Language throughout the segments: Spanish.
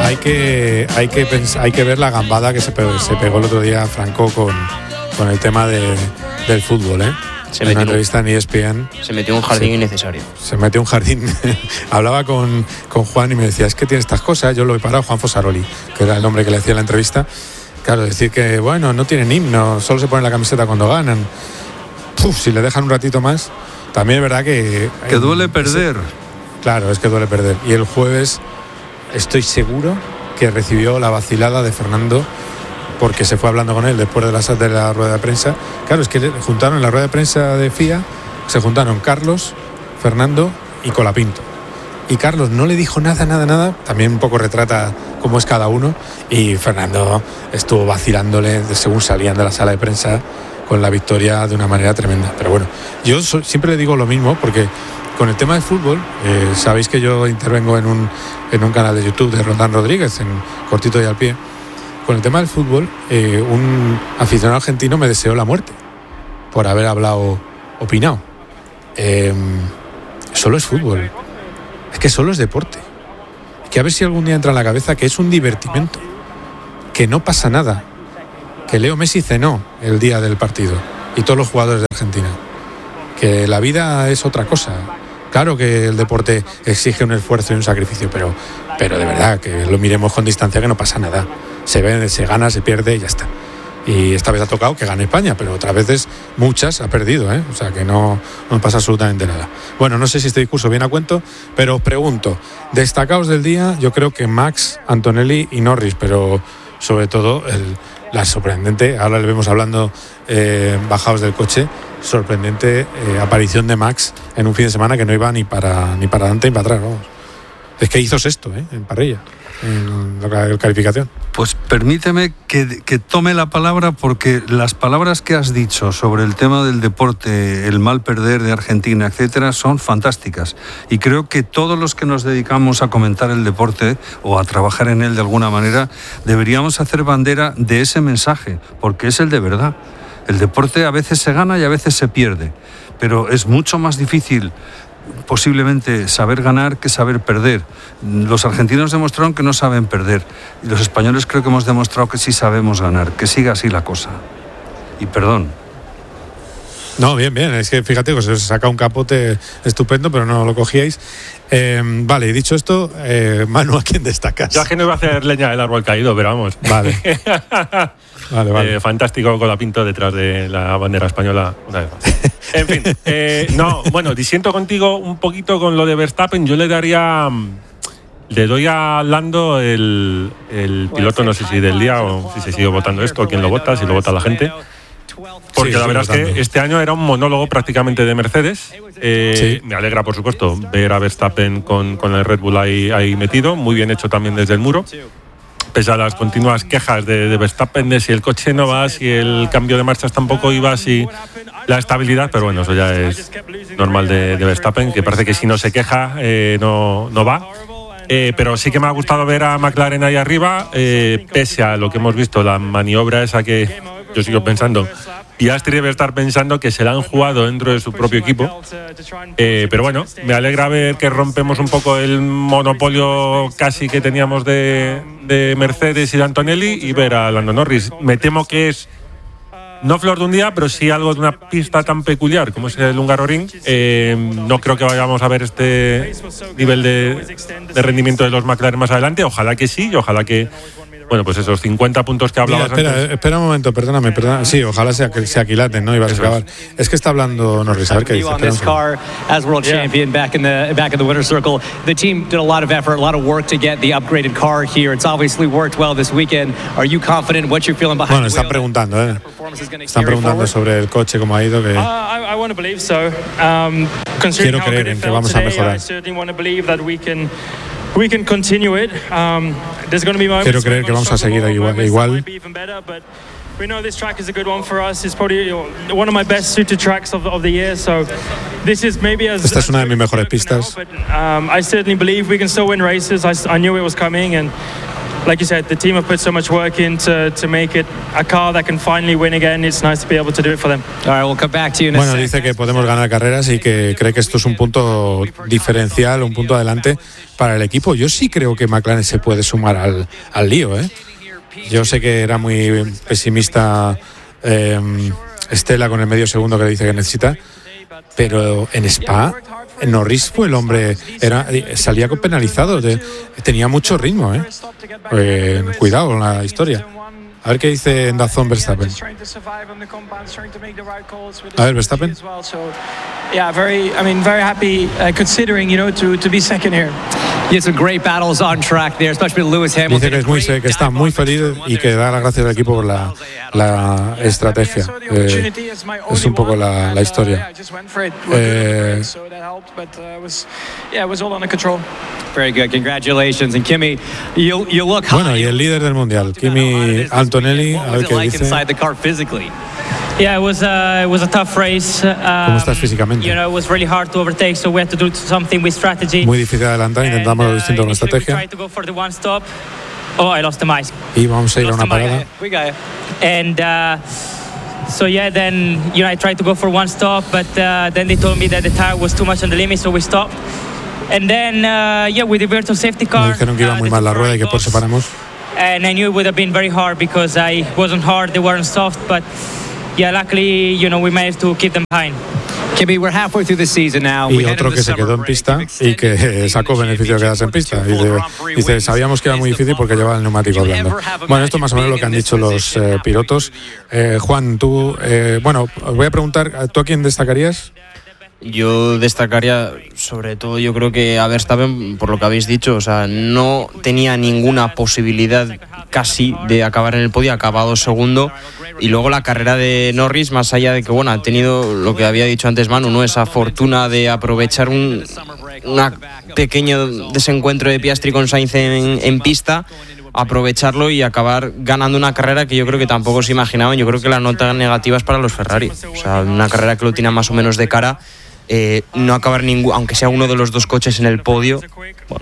hay que ver la gambada que se pegó el otro día Franco con el tema del fútbol, ¿eh? En una entrevista en ESPN. Se metió en un jardín innecesario. Se metió en un jardín. Hablaba con Juan y me decía, es que tiene estas cosas. Yo lo he parado, Juan Fosaroli, que era el hombre que le hacía la entrevista. Claro, decir que, bueno, no tienen himno, solo se ponen la camiseta cuando ganan. Si le dejan un ratito más, también es verdad que duele perder. Claro, es que duele perder. Y el jueves estoy seguro que recibió la vacilada de Fernando, porque se fue hablando con él después de la rueda de prensa. Claro, es que juntaron en la rueda de prensa de FIA, se juntaron Carlos, Fernando y Colapinto. Y Carlos no le dijo nada, también un poco retrata cómo es cada uno, y Fernando estuvo vacilándole según salían de la sala de prensa con la victoria de una manera tremenda. Pero bueno, yo siempre le digo lo mismo, porque con el tema del fútbol, sabéis que yo intervengo en un canal de YouTube de Roldán Rodríguez, en Cortito y al Pie. Con el tema del fútbol, un aficionado argentino me deseó la muerte por haber opinado. Solo es fútbol, es que solo es deporte. Es que a ver si algún día entra en la cabeza que es un divertimento, que no pasa nada, que Leo Messi cenó el día del partido y todos los jugadores de Argentina, que la vida es otra cosa. Claro que el deporte exige un esfuerzo y un sacrificio, pero de verdad que lo miremos con distancia, que no pasa nada. Se ve, se gana, se pierde y ya está. Y esta vez ha tocado que gane España, pero otras veces muchas ha perdido, ¿eh? O sea que no pasa absolutamente nada. Bueno, no sé si este discurso viene a cuento, pero os pregunto, destacados del día, yo creo que Max, Antonelli y Norris, pero sobre todo la sorprendente, ahora le vemos hablando bajados del coche, sorprendente aparición de Max en un fin de semana que no iba ni para adelante ni para atrás, vamos. Es que hizo sexto, en parrilla, en la calificación. Pues permíteme que tome la palabra, porque las palabras que has dicho sobre el tema del deporte, el mal perder de Argentina, etcétera, son fantásticas. Y creo que todos los que nos dedicamos a comentar el deporte o a trabajar en él de alguna manera, deberíamos hacer bandera de ese mensaje, porque es el de verdad. El deporte a veces se gana y a veces se pierde, pero es mucho más difícil posiblemente saber ganar que saber perder. Los argentinos demostraron que no saben perder, y los españoles creo que hemos demostrado que sí sabemos ganar. Que siga así la cosa. Y perdón. No, bien, es que fíjate que os saca un capote estupendo, pero no lo cogíais. Vale, y dicho esto, Manu, ¿a quién destacas? Yo es que no iba a hacer leña del árbol caído, pero vamos. Vale. Vale. Fantástico Colapinto detrás de la bandera española una vez más. En fin, disiento contigo un poquito con lo de Verstappen. Yo le doy a Lando el piloto, no sé si del día o si se sigue votando esto, o quién lo vota, si lo vota la gente. Porque la verdad es que este año era un monólogo prácticamente de Mercedes. Me alegra, por supuesto, ver a Verstappen con el Red Bull ahí metido. Muy bien hecho también desde el muro. Pese a las continuas quejas de Verstappen de si el coche no va, si el cambio de marchas tampoco iba, si la estabilidad, pero bueno, eso ya es normal de Verstappen, que parece que si no se queja no va. Pero sí que me ha gustado ver a McLaren ahí arriba, pese a lo que hemos visto, la maniobra esa que yo sigo pensando, Piastri debe estar pensando que se la han jugado dentro de su propio equipo. Pero bueno, me alegra ver que rompemos un poco el monopolio casi que teníamos de Mercedes y de Antonelli, y ver a Lando Norris. Me temo que es no flor de un día, pero sí algo de una pista tan peculiar como es el Hungaroring. No creo que vayamos a ver este nivel de rendimiento de los McLaren más adelante. Ojalá que sí, y ojalá que, bueno, pues esos 50 puntos que hablabas antes. Espera un momento, perdóname. Sí, ojalá se aquilaten, ¿no? Ibas a acabar. Es que está hablando Norris, a ver qué dice. As world champion back in the winner's circle, the team did a lot of effort, a lot of work to get the upgraded car here. It's obviously worked well this weekend. Are you confident what you're feeling behind? Bueno, están preguntando, Están preguntando sobre el coche, cómo ha ido. Que I want to believe so. Quiero creer en que vamos a mejorar. We can continue it. There's going to be moments. Quiero creer que vamos a seguir igual. We know this track is a good one for us. It's probably one of my best suited tracks of the year. So this is maybe Esta es una de mis mejores pistas. I certainly believe we can still win races. I knew it was coming, and like you said, the team have put so much work in to make it a car that can finally win again. It's nice to be able to do it for them. All right, we'll come back to you in a Bueno, second. dice que podemos ganar carreras y que cree que esto es un punto diferencial, un punto adelante para el equipo. Yo sí creo que McLaren se puede sumar al lío, ¿eh? Yo sé que era muy pesimista Estela con el medio segundo que le dice que necesita, pero en Spa Norris fue el hombre, salía penalizado, tenía mucho ritmo, cuidado con la historia. A ver qué dice en DAZN Verstappen. A ver, Verstappen. Yeah, very happy considering, to be second here. He had some great battles on track there, especially with Lewis Hamilton. Dice que está muy feliz y que da las gracias al equipo por la estrategia. Es un poco la historia. Very good, congratulations. And Kimi, you look high. Bueno, y el líder del mundial, Kimi Antonelli, a ver qué dice. Inside the car physically? Yeah, it was a tough race. ¿Cómo estás físicamente? It was really hard to overtake, so we had to do something with strategy. Muy difícil adelantar, intentamos lo distinto con la estrategia. We tried to go for the one stop. Oh, I lost the mic. Y vamos a ir a una parada. We got it. And so yeah, then I tried to go for one stop, but then they told me that the tire was too much on the limit, so we stopped. And then with the virtual safety car. Me dijeron que iba muy mal la rueda y que por eso paramos. And I knew it would have been very hard because I wasn't hard, they weren't soft, but yeah, luckily, we managed to keep them behind. Kimi, we're halfway through the season now. Y otro que se quedó en pista y que sacó beneficio de quedarse en pista. Dice, sabíamos que era muy difícil porque llevaba el neumático blando. Bueno, esto más o menos lo que han dicho los pilotos. Juan, tú, os voy a preguntar, ¿tú a quién destacarías? Yo destacaría, sobre todo, yo creo que a Verstappen, por lo que habéis dicho, o sea, no tenía ninguna posibilidad casi de acabar en el podio, ha acabado segundo. Y luego la carrera de Norris, más allá de que, ha tenido lo que había dicho antes Manu, ¿no? Esa fortuna de aprovechar un pequeño desencuentro de Piastri con Sainz en pista, aprovecharlo y acabar ganando una carrera que yo creo que tampoco se imaginaban. Yo creo que la nota negativa es para los Ferrari. O sea, una carrera que lo tiene más o menos de cara. No acabar aunque sea uno de los dos coches en el podio. Bueno.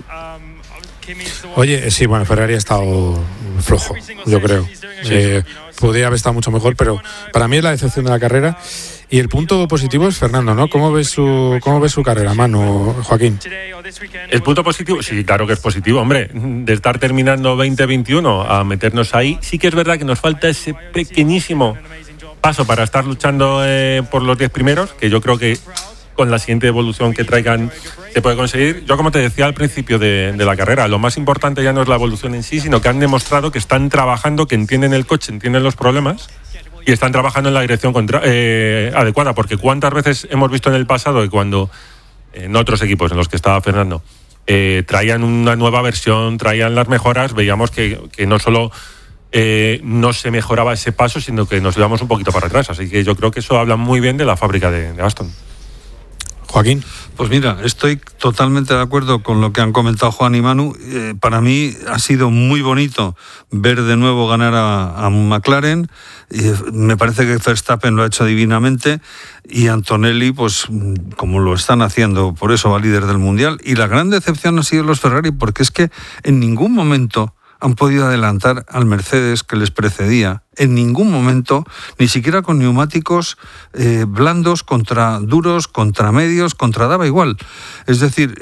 Oye, sí, Ferrari ha estado flojo, yo creo. Podría haber estado mucho mejor, pero para mí es la decepción de la carrera. Y el punto positivo es Fernando, ¿no? ¿Cómo ves su carrera, Manu, Joaquín? El punto positivo, sí, claro que es positivo, hombre. De estar terminando 2021 a meternos ahí, sí que es verdad que nos falta ese pequeñísimo paso para estar luchando por los 10 primeros, que yo creo que con la siguiente evolución que traigan se puede conseguir. Yo, como te decía al principio de la carrera, lo más importante ya no es la evolución en sí, sino que han demostrado que están trabajando, que entienden el coche, entienden los problemas y están trabajando en la dirección adecuada, porque cuántas veces hemos visto en el pasado que cuando en otros equipos en los que estaba Fernando traían una nueva versión, traían las mejoras, veíamos que no solo no se mejoraba ese paso, sino que nos íbamos un poquito para atrás. Así que yo creo que eso habla muy bien de la fábrica de Aston. Joaquín. Pues mira, estoy totalmente de acuerdo con lo que han comentado Juan y Manu. Para mí ha sido muy bonito ver de nuevo ganar a McLaren. Me parece que Verstappen lo ha hecho divinamente y Antonelli, pues como lo están haciendo, por eso va líder del Mundial. Y la gran decepción ha sido los Ferrari, porque es que en ningún momento han podido adelantar al Mercedes que les precedía. En ningún momento, ni siquiera con neumáticos blandos contra duros, contra medios, daba igual. Es decir,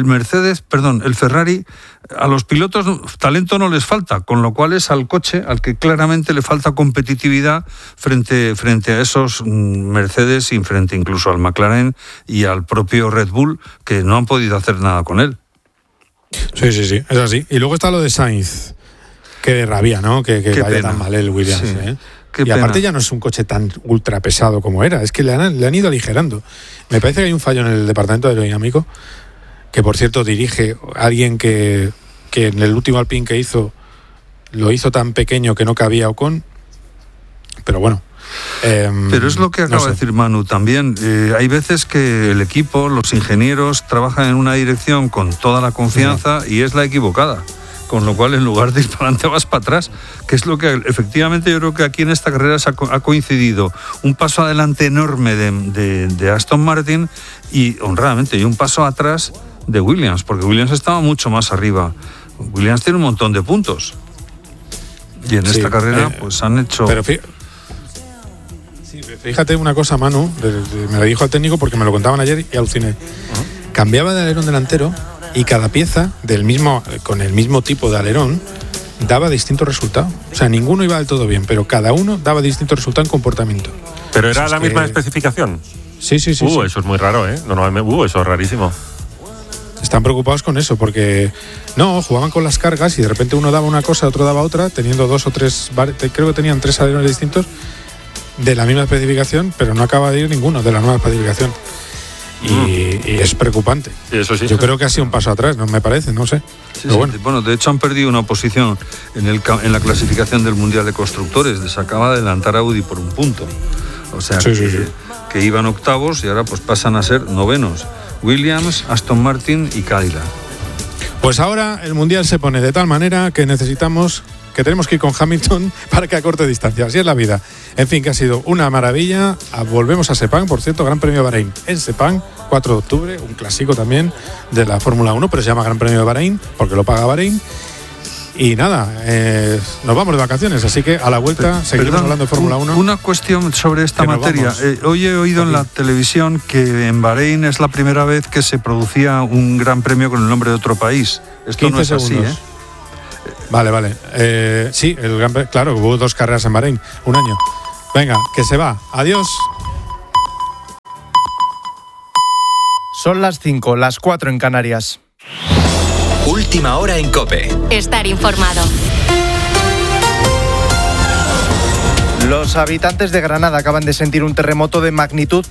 el Ferrari, a los pilotos talento no les falta, con lo cual es al coche al que claramente le falta competitividad frente a esos Mercedes y frente incluso al McLaren y al propio Red Bull, que no han podido hacer nada con él. Sí, es así. Y luego está lo de Sainz, que rabia, ¿no? Que vaya tan mal el Williams. Sí, y aparte ya no es un coche tan ultra pesado como era, es que le han ido aligerando. Me parece que hay un fallo en el departamento de aerodinámico, que por cierto dirige alguien que en el último Alpine que hizo, lo hizo tan pequeño que no cabía Ocon, pero bueno. Pero es lo que acaba de decir Manu también. Hay veces que el equipo, los ingenieros, trabajan en una dirección con toda la confianza y es la equivocada. Con lo cual, en lugar de ir para adelante, vas para atrás, que es lo que efectivamente yo creo que aquí en esta carrera ha coincidido. Un paso adelante enorme de Aston Martin y, honradamente, y un paso atrás de Williams, porque Williams estaba mucho más arriba. Williams tiene un montón de puntos. Y en esta carrera pues han hecho... Pero fíjate una cosa, Manu, me lo dijo el técnico porque me lo contaban ayer y aluciné. Cambiaba de alerón delantero y cada pieza con el mismo tipo de alerón daba distinto resultado. O sea, ninguno iba del todo bien, pero cada uno daba distinto resultado en comportamiento. ¿Pero era la misma especificación? Sí. Eso es muy raro, ¿eh? Normalmente, eso es rarísimo. Están preocupados con eso, porque jugaban con las cargas y de repente uno daba una cosa, otro daba otra, teniendo 2 o 3, creo que tenían 3 alerones distintos de la misma especificación, pero no acaba de ir ninguno de la nueva especificación. Y es preocupante. Eso sí. Yo creo que ha sido un paso atrás, no me parece, no sé. Bueno, de hecho han perdido una posición en la clasificación del Mundial de Constructores. Les acaba de adelantar Audi por un punto. O sea, que iban octavos y ahora pues pasan a ser novenos. Williams, Aston Martin y Cadillac. Pues ahora el Mundial se pone de tal manera que tenemos que ir con Hamilton para que acorte distancia. Así es la vida. En fin, que ha sido una maravilla. Volvemos a Sepang, por cierto, Gran Premio de Bahrein en Sepang, 4 de octubre, un clásico también de la Fórmula 1, pero se llama Gran Premio de Bahrein porque lo paga Bahrein. Y nada, nos vamos de vacaciones, así que a la vuelta seguiremos hablando de Fórmula 1. Una cuestión sobre esta materia. Hoy he oído en la televisión que en Bahrein es la primera vez que se producía un gran premio con el nombre de otro país. Esto no es segundos. Así, ¿eh? Vale. Sí, claro, hubo 2 carreras en Bahrein, un año. Venga, que se va. Adiós. Son las 5, las 4 en Canarias. Última hora en COPE. Estar informado. Los habitantes de Granada acaban de sentir un terremoto de magnitud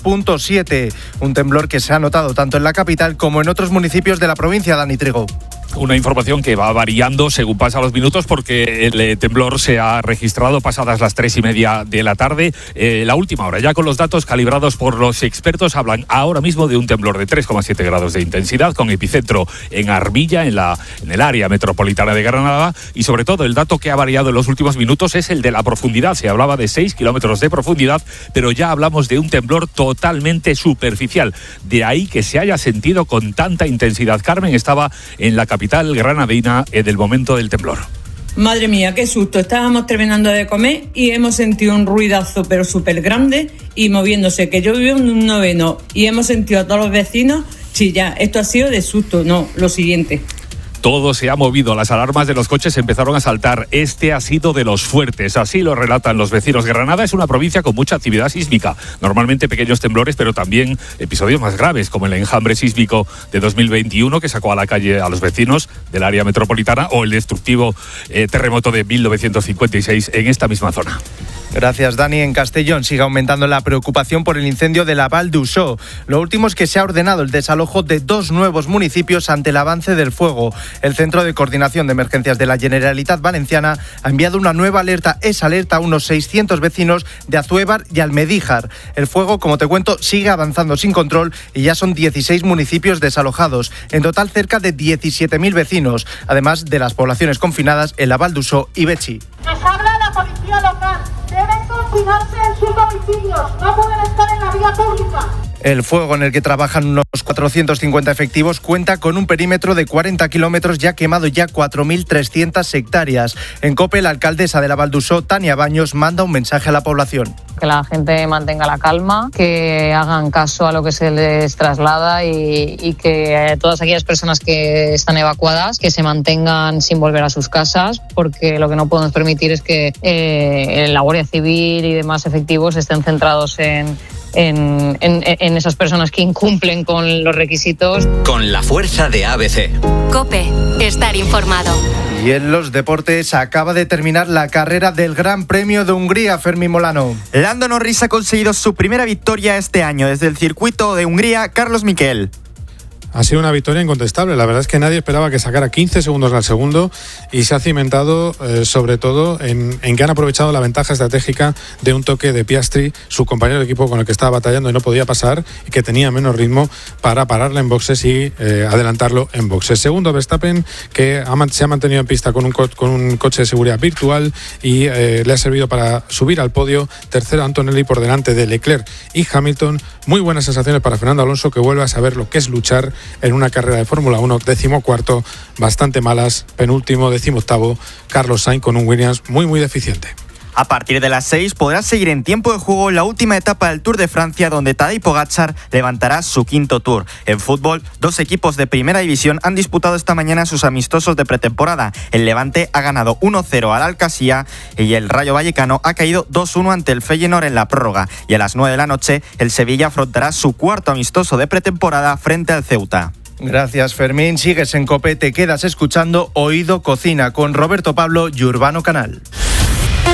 3.7, un temblor que se ha notado tanto en la capital como en otros municipios de la provincia. Dani Trigo. Una información que va variando según pasan los minutos porque el temblor se ha registrado pasadas las 3:30 de la tarde. La última hora, ya con los datos calibrados por los expertos, hablan ahora mismo de un temblor de 3,7 grados de intensidad con epicentro en Armilla, en el área metropolitana de Granada, y sobre todo el dato que ha variado en los últimos minutos es el de la profundidad. Se hablaba de 6 kilómetros de profundidad, pero ya hablamos de un temblor totalmente superficial. De ahí que se haya sentido con tanta intensidad. Carmen estaba en la capital granadina en el momento del temblor. Madre mía, qué susto. Estábamos terminando de comer y hemos sentido un ruidazo pero súper grande y moviéndose, que yo vivo en un noveno y hemos sentido a todos los vecinos chillar. Esto ha sido de susto, no, lo siguiente. Todo se ha movido, las alarmas de los coches empezaron a saltar. Este ha sido de los fuertes, así lo relatan los vecinos. Granada es una provincia con mucha actividad sísmica, normalmente pequeños temblores, pero también episodios más graves, como el enjambre sísmico de 2021 que sacó a la calle a los vecinos del área metropolitana, o el destructivo terremoto de 1956 en esta misma zona. Gracias, Dani. En Castellón sigue aumentando la preocupación por el incendio de la Val d'Uixó. Lo último es que se ha ordenado el desalojo de 2 nuevos municipios ante el avance del fuego. El Centro de Coordinación de Emergencias de la Generalitat Valenciana ha enviado una nueva alerta, a unos 600 vecinos de Azuévar y Almedíjar. El fuego, como te cuento, sigue avanzando sin control y ya son 16 municipios desalojados. En total, cerca de 17.000 vecinos, además de las poblaciones confinadas en la Val d'Uixó y Betxí. Les habla la policía local. Deben confinarse en sus domicilios. No pueden estar en la vía pública. El fuego, en el que trabajan unos 450 efectivos, cuenta con un perímetro de 40 kilómetros y ha quemado ya 4.300 hectáreas. En COPE, la alcaldesa de la Val d'Uixó, Tania Baños, manda un mensaje a la población. Que la gente mantenga la calma, que hagan caso a lo que se les traslada y que todas aquellas personas que están evacuadas que se mantengan sin volver a sus casas, porque lo que no podemos permitir es que la Guardia Civil y demás efectivos estén centrados en esas personas que incumplen con los requisitos. Con la fuerza de ABC. COPE, estar informado. Y en los deportes acaba de terminar la carrera del Gran Premio de Hungría, Fermín Molano. Lando Norris ha conseguido su primera victoria este año desde el circuito de Hungría, Carlos Miquel. Ha sido una victoria incontestable. La verdad es que nadie esperaba que sacara 15 segundos al segundo y se ha cimentado sobre todo en que han aprovechado la ventaja estratégica de un toque de Piastri, su compañero de equipo con el que estaba batallando y no podía pasar y que tenía menos ritmo, para pararle en boxes y adelantarlo en boxes. Segundo, Verstappen, que se ha mantenido en pista con un coche de seguridad virtual y le ha servido para subir al podio. Tercero, Antonelli por delante de Leclerc y Hamilton. Muy buenas sensaciones para Fernando Alonso, que vuelve a saber lo que es luchar en una carrera de Fórmula 1, 14º, bastante malas, penúltimo, 18º, Carlos Sainz con un Williams muy deficiente. A partir de las 6 podrá seguir en tiempo de juego la última etapa del Tour de Francia, donde Tadej Pogačar levantará su 5º Tour. En fútbol, 2 equipos de primera división han disputado esta mañana sus amistosos de pretemporada. El Levante ha ganado 1-0 al Alcasía y el Rayo Vallecano ha caído 2-1 ante el Feyenoord en la prórroga. Y a las 9 de la noche, el Sevilla afrontará su 4º amistoso de pretemporada frente al Ceuta. Gracias, Fermín. Sigues en COPE, te quedas escuchando Oído Cocina con Roberto Pablo y Urbano Canal.